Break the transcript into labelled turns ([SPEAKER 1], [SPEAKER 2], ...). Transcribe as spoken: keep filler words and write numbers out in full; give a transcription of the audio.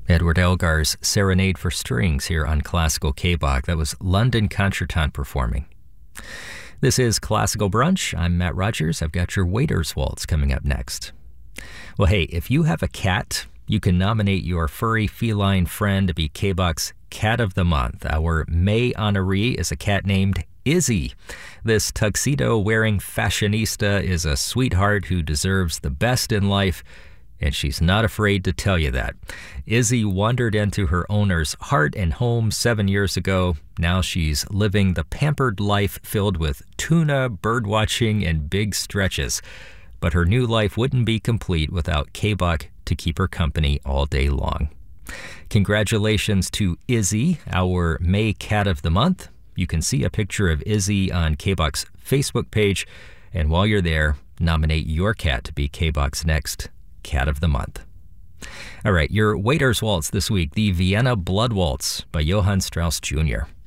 [SPEAKER 1] Edward Elgar's Serenade for Strings here on Classical K-Bach. That was London Contretemps performing. This is Classical Brunch. I'm Matt Rogers. I've got your Waiter's Waltz coming up next. Well, hey, if you have a cat, you can nominate your furry feline friend to be K-Bach's Cat of the Month. Our May honoree is a cat named Izzy. This tuxedo-wearing fashionista is a sweetheart who deserves the best in life, and she's not afraid to tell you that. Izzy wandered into her owner's heart and home seven years ago. Now she's living the pampered life filled with tuna, birdwatching, and big stretches. But her new life wouldn't be complete without K-Bach to keep her company all day long. Congratulations to Izzy, our May Cat of the Month. You can see a picture of Izzy on K-Bach's Facebook page, and while you're there, nominate your cat to be K-Bach's next Cat of the Month. All right, your Waiter's Waltz this week, the Vienna Blood Waltz by Johann Strauss Junior